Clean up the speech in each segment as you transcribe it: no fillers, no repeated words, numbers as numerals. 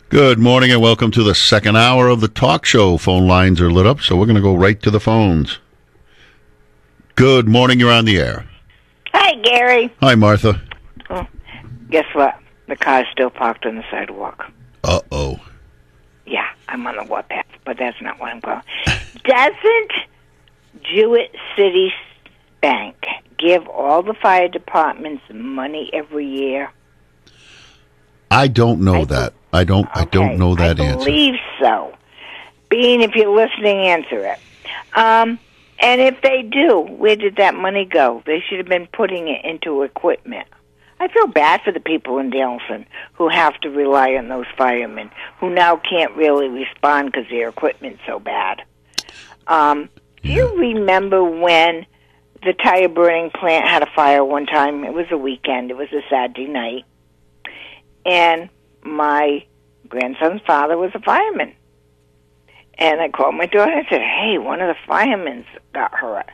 Good morning and welcome to the second hour of the talk show. Phone lines are lit up, so we're going to go right to the phones. Good morning, you're on the air. Hi, Gary. Hi, Martha. Oh, guess what? The car's still parked on the sidewalk. Uh-oh. Yeah, I'm on the warpath, but that's not what I'm going. Doesn't Jewett City Bank give all the fire departments money every year? I don't know that. I don't know that answer. I believe so. Being, if you're listening, answer it. And if they do, where did that money go? They should have been putting it into equipment. I feel bad for the people in Danielson who have to rely on those firemen who now can't really respond because their equipment's so bad. Do you remember when the tire burning plant had a fire one time? It was a weekend. It was a Saturday night. And my grandson's father was a fireman. And I called my daughter and I said, hey, one of the firemen got hurt.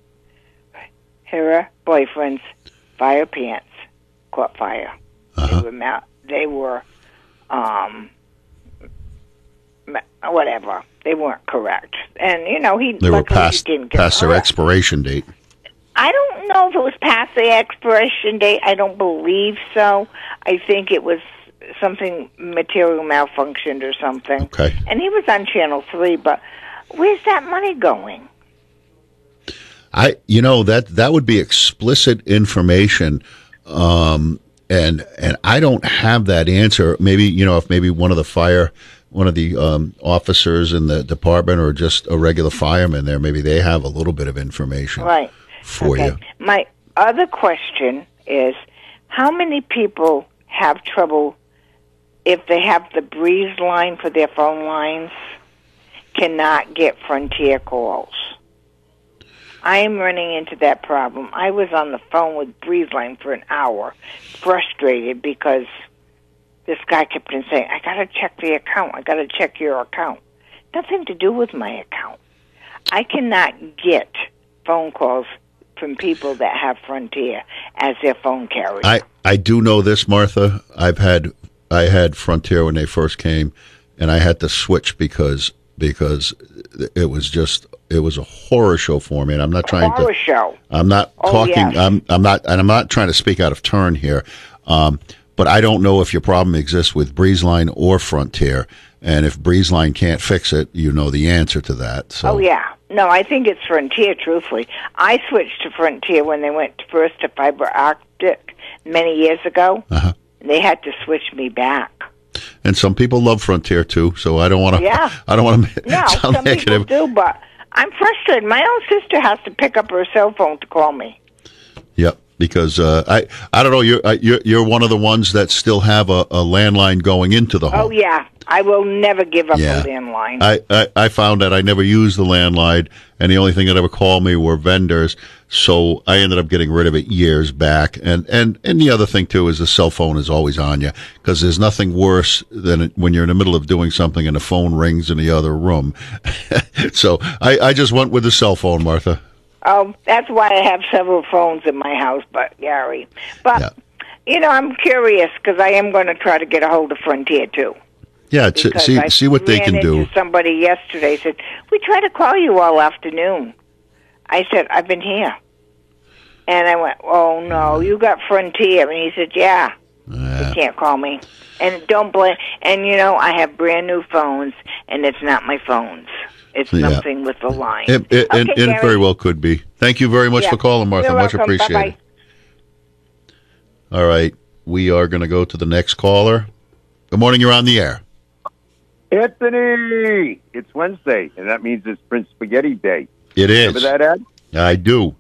Her boyfriend's fire pants caught fire. Uh-huh. They were whatever. They weren't correct. And, they were past their expiration date. I don't know if it was past the expiration date. I don't believe so. I think it was something material malfunctioned or something. Okay. And he was on Channel 3, but where's that money going? That would be explicit information, and I don't have that answer. Maybe, if maybe one of the officers in the department or just a regular fireman there, maybe they have a little bit of information. Right. For you. My other question is, how many people have trouble if they have the Breeze line for their phone lines, cannot get Frontier calls? I am running into that problem. I was on the phone with Breeze line for an hour, frustrated because this guy kept on saying, I got to check the account. I got to check your account. Nothing to do with my account. I cannot get phone calls from people that have Frontier as their phone carrier. I do know this, Martha. I had Frontier when they first came, and I had to switch because it was a horror show for me. And I'm not trying horror show. I'm not talking. Yes. I'm not trying to speak out of turn here. But I don't know if your problem exists with BreezeLine or Frontier, and if BreezeLine can't fix it, you know the answer to that. So. Oh yeah. No, I think it's Frontier, truthfully. I switched to Frontier when they went first to fiber optic many years ago. Uh-huh. They had to switch me back. And some people love Frontier, too, so I don't want to sound some negative. People do, but I'm frustrated. My own sister has to pick up her cell phone to call me. Yep, because I don't know, you're one of the ones that still have a landline going into the home. Oh, yeah. I will never give up a landline. I found that I never used the landline, and the only thing that ever called me were vendors, so I ended up getting rid of it years back. And the other thing, too, is the cell phone is always on you, because there's nothing worse than when you're in the middle of doing something and the phone rings in the other room. So I just went with the cell phone, Martha. Oh, that's why I have several phones in my house, Gary. But, I'm curious, because I am going to try to get a hold of Frontier, too. Yeah, see what they can do. Somebody yesterday said, we tried to call you all afternoon. I said, I've been here. And I went, oh, no, you got Frontier. And he said, yeah, you can't call me. And don't blame. And, I have brand new phones, and it's not my phones. It's something with the line. It very well could be. Thank you very much for calling, Martha. You're much welcome. appreciated. Bye-bye. All right, we are going to go to the next caller. Good morning, you're on the air. Anthony, it's Wednesday, and that means it's Prince Spaghetti Day. It is. Remember that ad? I do.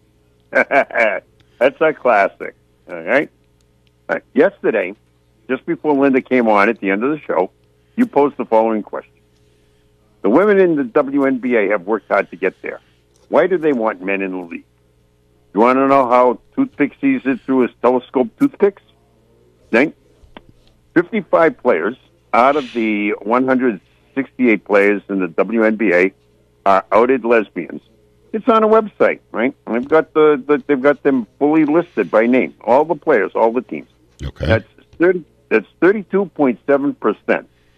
That's a classic. All right? Yesterday, just before Linda came on at the end of the show, you posed the following question. The women in the WNBA have worked hard to get there. Why do they want men in the league? You want to know how Toothpick sees it through his telescope toothpicks? Think. 55 players out of the 168 players in the WNBA are outed lesbians. It's on a website, right? They've got they've got them fully listed by name, all the players, all the teams. Okay. That's 32.7%.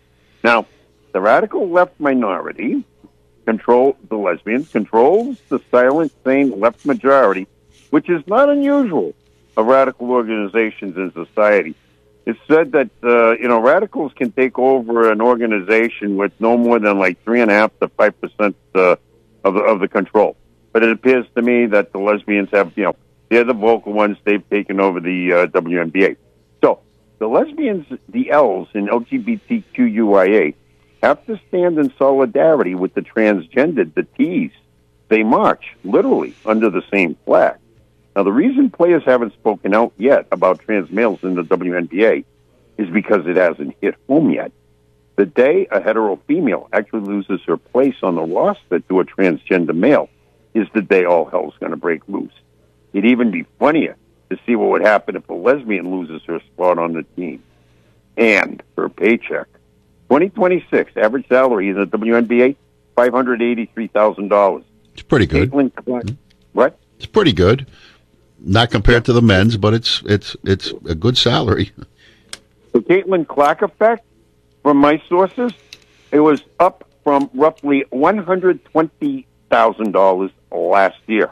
Now, the radical left minority the lesbians, controls the silent, sane left majority, which is not unusual of radical organizations in society. It's said that, radicals can take over an organization with no more than like 3.5% to 5% of the control. But it appears to me that the lesbians have, they're the vocal ones. They've taken over the WNBA. So the lesbians, the L's in LGBTQIA, have to stand in solidarity with the transgendered, the T's. They march, literally, under the same flag. Now, the reason players haven't spoken out yet about trans males in the WNBA is because it hasn't hit home yet. The day a hetero female actually loses her place on the roster to a transgender male is the day all hell's going to break loose. It'd even be funnier to see what would happen if a lesbian loses her spot on the team and her paycheck. 2026 average salary in the WNBA, $583,000. It's pretty good. What? It's pretty good. Not compared to the men's, but it's a good salary. The Caitlin Clark effect, from my sources, it was up from roughly $120,000 last year.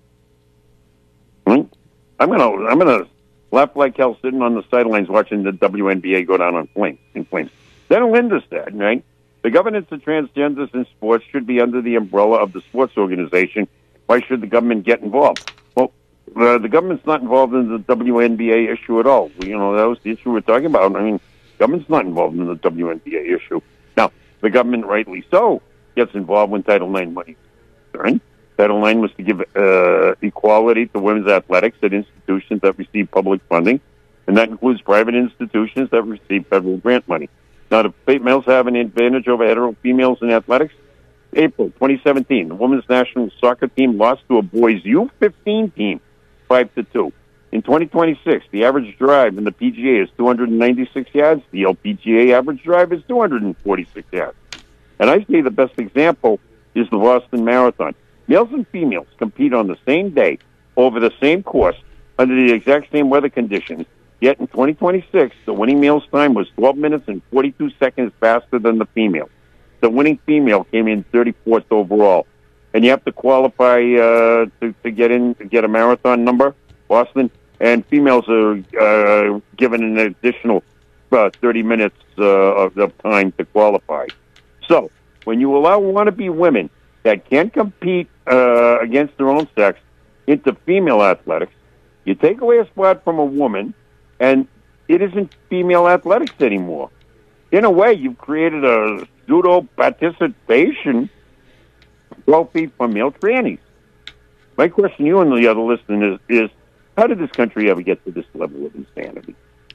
I'm gonna laugh like hell sitting on the sidelines watching the WNBA go down in flames. Then Linda said, right, the governance of transgenders in sports should be under the umbrella of the sports organization. Why should the government get involved? Well, the government's not involved in the WNBA issue at all. That was the issue we're talking about. I mean, government's not involved in the WNBA issue. Now, the government, rightly so, gets involved when Title IX money is concerned. Title IX was to give equality to women's athletics at institutions that receive public funding, and that includes private institutions that receive federal grant money. Now, do males have an advantage over hetero females in athletics? April 2017, the women's national soccer team lost to a boys' U15 team, 5-2. In 2026, the average drive in the PGA is 296 yards. The LPGA average drive is 246 yards. And I say the best example is the Boston Marathon. Males and females compete on the same day over the same course under the exact same weather conditions. Yet in 2026, the winning male's time was 12 minutes and 42 seconds faster than the female. The winning female came in 34th overall. And you have to qualify to get a marathon number, Boston. And females are given an additional 30 minutes of time to qualify. So when you allow wannabe women that can't compete against their own sex into female athletics, you take away a spot from a woman, and it isn't female athletics anymore. In a way, you've created a pseudo participation trophy for male trannies. My question to you and the other listeners is, how did this country ever get to this level of insanity?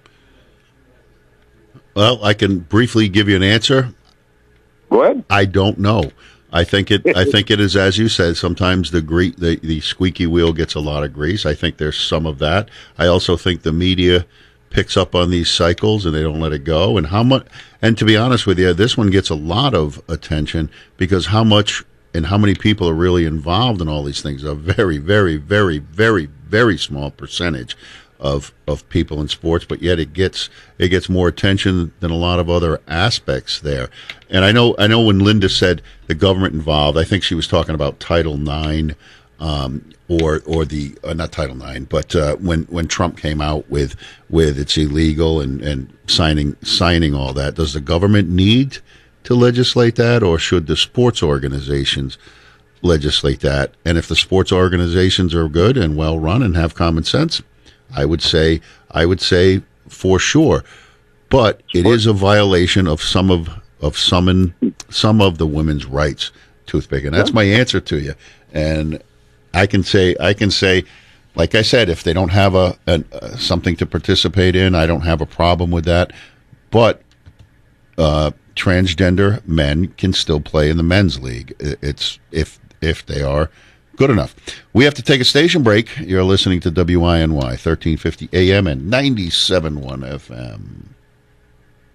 Well, I can briefly give you an answer. Go ahead. I don't know. I think it is, as you said, sometimes the squeaky wheel gets a lot of grease. I think there's some of that. I also think the media picks up on these cycles and they don't let it go. And to be honest with you, this one gets a lot of attention because how much and how many people are really involved in all these things. A very, very, very, very, very small percentage of people in sports, but yet it gets more attention than a lot of other aspects there. And I know when Linda said the government involved, I think she was talking about Title IX, or the not Title IX, but when Trump came out with it's illegal and signing all that. Does the government need to legislate that, or should the sports organizations legislate that? And if the sports organizations are good and well run and have common sense, I would say for sure, but it is a violation of some of the women's rights, Toothpick, and that's my answer to you. And I can say, like I said, if they don't have something to participate in, I don't have a problem with that. But transgender men can still play in the men's league. It's if they are good enough. We have to take a station break. You're listening to WINY 1350 AM and 97.1 FM.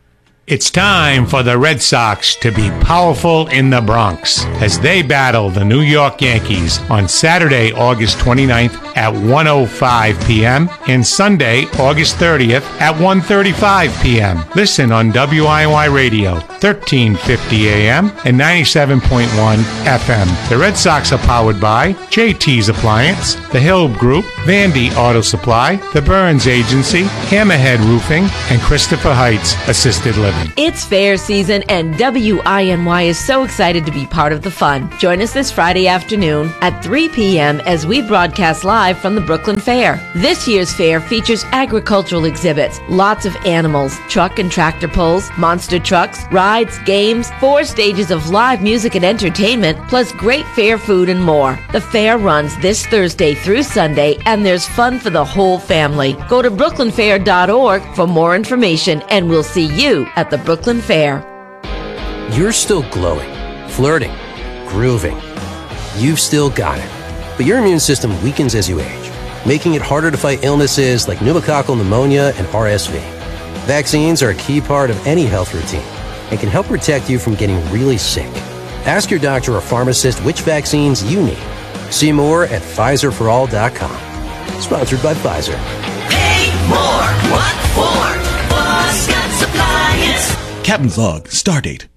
It's time for the Red Sox to be powerful in the Bronx as they battle the New York Yankees on Saturday, August 29th at 1:05 p.m. and Sunday, August 30th at 1:35 p.m. Listen on WINY Radio, 1350 a.m. and 97.1 FM. The Red Sox are powered by JT's Appliance, The Hill Group, Vandy Auto Supply, The Burns Agency, Hammerhead Roofing, and Christopher Heights Assisted Living. It's fair season, and WINY is so excited to be part of the fun. Join us this Friday afternoon at 3 p.m. as we broadcast live from the Brooklyn Fair. This year's fair features agricultural exhibits, lots of animals, truck and tractor pulls, monster trucks, rides, games, 4 stages of live music and entertainment, plus great fair food and more. The fair runs this Thursday through Sunday, and there's fun for the whole family. Go to brooklynfair.org for more information, and we'll see you at the Brooklyn Fair. You're still glowing, flirting, grooving. You've still got it. But your immune system weakens as you age, making it harder to fight illnesses like pneumococcal pneumonia and RSV. Vaccines are a key part of any health routine and can help protect you from getting really sick. Ask your doctor or pharmacist which vaccines you need. See more at PfizerForAll.com. Sponsored by Pfizer. Pay more. What for? Boscott's Appliance. Captain's log, stardate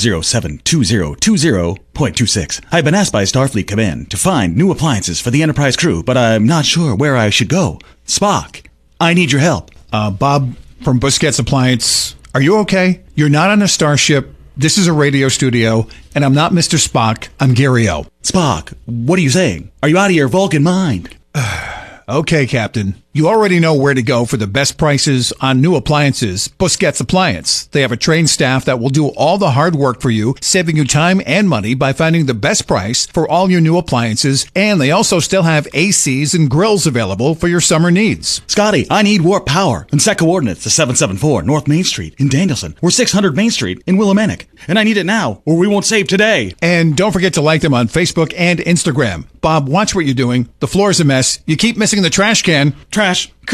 0072020.26. I've been asked by Starfleet Command to find new appliances for the Enterprise crew, but I'm not sure where I should go. Spock, I need your help. Bob from Busquets Appliance, are you okay? You're not on a starship. This is a radio studio, and I'm not Mr. Spock. I'm Gary O. Spock, what are you saying? Are you out of your Vulcan mind? Okay, Captain. You already know where to go for the best prices on new appliances. Busquets Appliance. They have a trained staff that will do all the hard work for you, saving you time and money by finding the best price for all your new appliances. And they also still have ACs and grills available for your summer needs. Scotty, I need warp power and set coordinates to 774 North Main Street in Danielson or 600 Main Street in Willimantic. And I need it now or we won't save today. And don't forget to like them on Facebook and Instagram. Bob, watch what you're doing. The floor's a mess. You keep missing the trash can. Trash.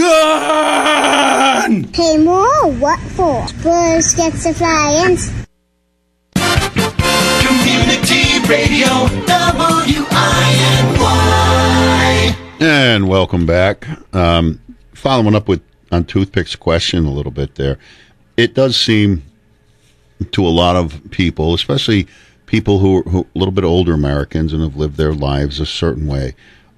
Gone! Pay more? What for? Busquets Appliance. Community Radio, WINY. And welcome back. Following up on Toothpick's question a little bit there. It does seem to a lot of people, especially people who are a little bit older Americans and have lived their lives a certain way,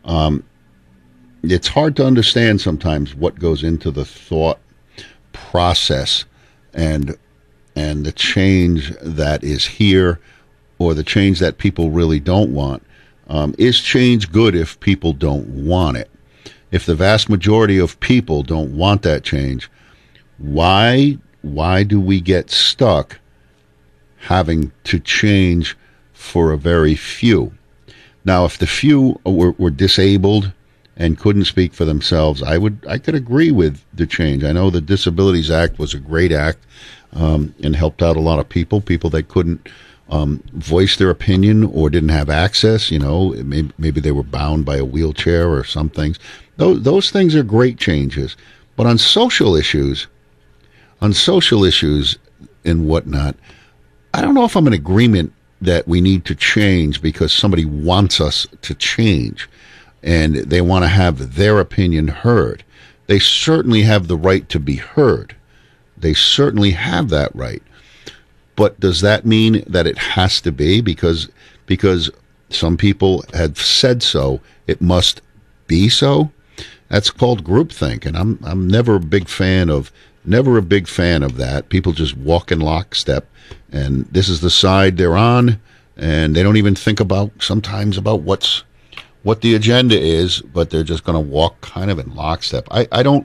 it's hard to understand sometimes what goes into the thought process and the change that is here or the change that people really don't want. Is change good if people don't want it? If the vast majority of people don't want that change, why do we get stuck having to change for a very few? Now, if the few were disabled and couldn't speak for themselves, I could agree with the change. I know the Disabilities Act was a great act and helped out a lot of people that couldn't voice their opinion or didn't have access. You know, maybe they were bound by a wheelchair or some things. Those things are great changes. But on social issues and whatnot, I don't know if I'm in agreement that we need to change because somebody wants us to change and they want to have their opinion heard. They certainly have the right to be heard. They certainly have that right. But does that mean that it has to be because some people have said so, it must be so? That's called groupthink, and I'm never a big fan of that. People just walk in lockstep, and this is the side they're on, and they don't even think sometimes about what the agenda is, but they're just going to walk kind of in lockstep. I don't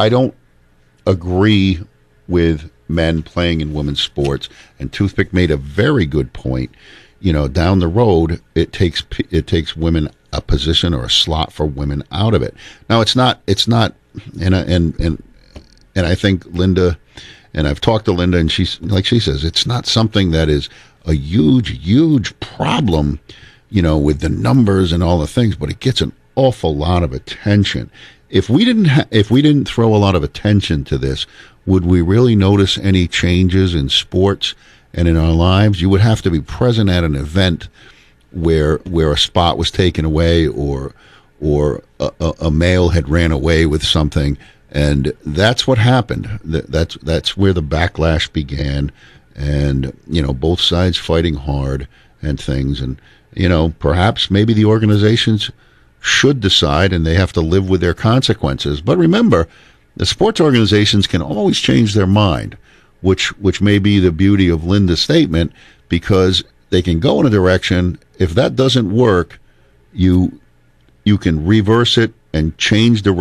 agree with men playing in women's sports, and Toothpick made a very good point. You know, down the road, it takes women a position or a slot for women out of it. Now, it's not, and I think Linda, and I've talked to Linda, and she's like she says, it's not something that is a huge problem, you know, with the numbers and all the things, but it gets an awful lot of attention. If we didn't throw a lot of attention to this, would we really notice any changes in sports and in our lives? You would have to be present at an event where a spot was taken away or a male had ran away with something, and that's what happened. That's where the backlash began, and both sides fighting hard and things, and perhaps maybe the organizations should decide, and they have to live with their consequences. But remember, the sports organizations can always change their mind, which may be the beauty of Linda's statement, because they can go in a direction. If that doesn't work, you can reverse it and change the